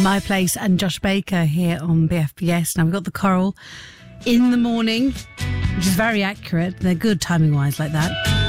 My Place and Josh Baker here on BFBS. Now we've got the Coral in the morning, which is very accurate. They're good timing-wise like that.